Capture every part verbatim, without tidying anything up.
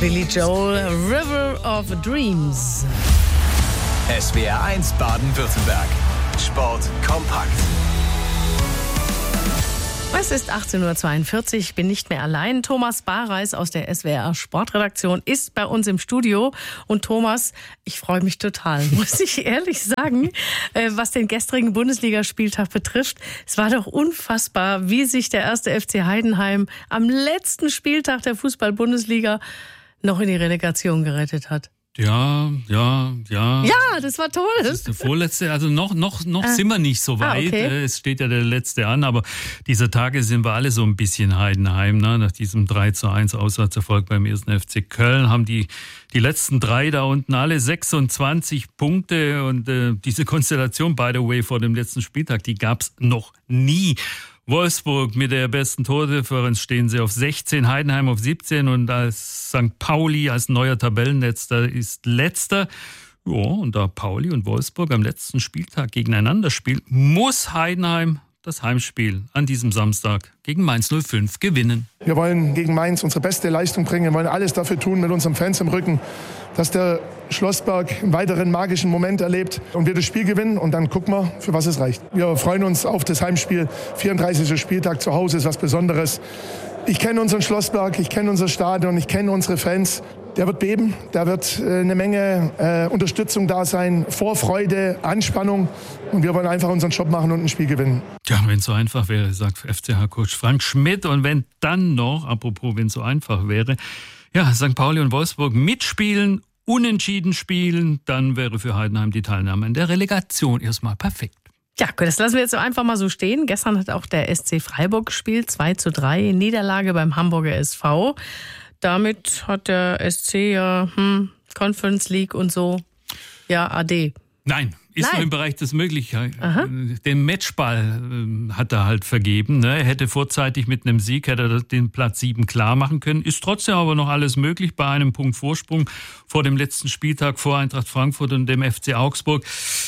Billy Joel, River of Dreams. S W R eins Baden-Württemberg. Sport kompakt. Es ist achtzehn Uhr zweiundvierzig, ich bin nicht mehr allein. Thomas Barreis aus der S W R Sportredaktion ist bei uns im Studio. Und Thomas, ich freue mich total, muss ich ehrlich sagen, was den gestrigen Bundesligaspieltag betrifft. Es war doch unfassbar, wie sich der erste F C Heidenheim am letzten Spieltag der Fußball-Bundesliga noch in die Relegation gerettet hat. Ja, ja, ja. Ja, das war toll. Das ist der vorletzte, also noch, noch, noch ah. sind wir nicht so weit. Ah, okay. Es steht ja der letzte an, aber dieser Tage sind wir alle so ein bisschen Heidenheim. Ne? Nach diesem drei zu eins Auswärtserfolg beim ersten F C Köln haben die, die letzten drei da unten alle sechsundzwanzig Punkte und äh, diese Konstellation, by the way, vor dem letzten Spieltag, die gab's noch nie. Wolfsburg mit der besten Tordifferenz stehen sie auf sechzehn, Heidenheim auf siebzehn und als Sankt Pauli als neuer Tabellenletzter ist letzter. Ja, und da Pauli und Wolfsburg am letzten Spieltag gegeneinander spielen, muss Heidenheim das Heimspiel an diesem Samstag gegen Mainz null fünf gewinnen. Wir wollen gegen Mainz unsere beste Leistung bringen, wir wollen alles dafür tun mit unseren Fans im Rücken, dass der Schlossberg einen weiteren magischen Moment erlebt und wir das Spiel gewinnen und dann gucken wir, für was es reicht. Wir freuen uns auf das Heimspiel. vierunddreißigster Spieltag zu Hause ist was Besonderes. Ich kenne unseren Schlossberg, ich kenne unser Stadion, ich kenne unsere Fans. Der wird beben, da wird äh, eine Menge äh, Unterstützung da sein, Vorfreude, Anspannung und wir wollen einfach unseren Job machen und ein Spiel gewinnen. Tja, wenn es so einfach wäre, sagt F C H-Coach Frank Schmidt. Und wenn dann noch, apropos, wenn es so einfach wäre, ja, Sankt Pauli und Wolfsburg mitspielen, unentschieden spielen, dann wäre für Heidenheim die Teilnahme in der Relegation erstmal perfekt. Ja, gut, das lassen wir jetzt einfach mal so stehen. Gestern hat auch der S C Freiburg gespielt, zwei zu drei, Niederlage beim Hamburger S V. Damit hat der S C ja hm, Conference League und so, ja, ade. Nein, ist Nein. nur im Bereich des Möglichen. Den Matchball äh, hat er halt vergeben. Ne? Er hätte vorzeitig mit einem Sieg hätte er den Platz sieben klar machen können. Ist trotzdem aber noch alles möglich bei einem Punkt Vorsprung vor dem letzten Spieltag vor Eintracht Frankfurt und dem F C Augsburg.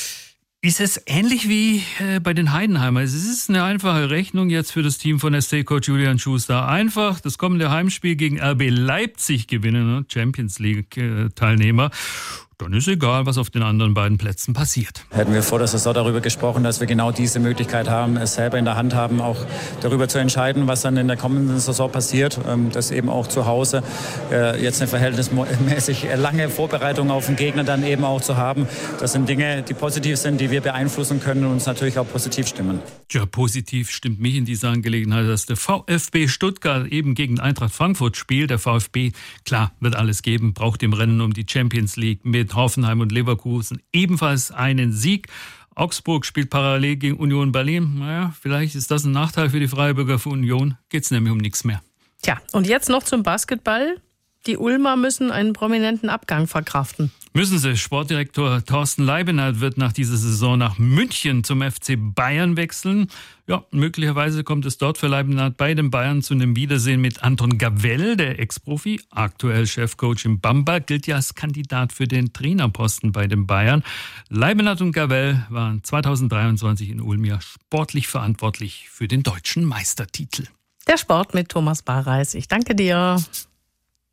Ist es ähnlich wie äh, bei den Heidenheimern. Es ist eine einfache Rechnung jetzt für das Team von S C-Coach Julian Schuster. Einfach das kommende Heimspiel gegen R B Leipzig gewinnen, ne? Champions League-Teilnehmer. Dann ist egal, was auf den anderen beiden Plätzen passiert. Hätten wir vor der Saison darüber gesprochen, dass wir genau diese Möglichkeit haben, es selber in der Hand haben, auch darüber zu entscheiden, was dann in der kommenden Saison passiert. Das eben auch zu Hause jetzt eine verhältnismäßig lange Vorbereitung auf den Gegner dann eben auch zu haben. Das sind Dinge, die positiv sind, die wir beeinflussen können und uns natürlich auch positiv stimmen. Ja, positiv stimmt mich in dieser Angelegenheit, dass der VfB Stuttgart eben gegen Eintracht Frankfurt spielt. Der VfB, klar, wird alles geben, braucht im Rennen um die Champions League mit Hoffenheim und Leverkusen ebenfalls einen Sieg. Augsburg spielt parallel gegen Union Berlin. Naja, vielleicht ist das ein Nachteil für die Freiburger. Für Union geht es nämlich um nichts mehr. Tja, und jetzt noch zum Basketball. Die Ulmer müssen einen prominenten Abgang verkraften. Müssen sie. Sportdirektor Thorsten Leibenhardt wird nach dieser Saison nach München zum F C Bayern wechseln. Ja, möglicherweise kommt es dort für Leibenhardt bei den Bayern zu einem Wiedersehen mit Anton Gavell, der Ex-Profi, aktuell Chefcoach in Bamberg, gilt ja als Kandidat für den Trainerposten bei den Bayern. Leibenhardt und Gavell waren zweitausenddreiundzwanzig in Ulm ja sportlich verantwortlich für den deutschen Meistertitel. Der Sport mit Thomas Barreis. Ich danke dir.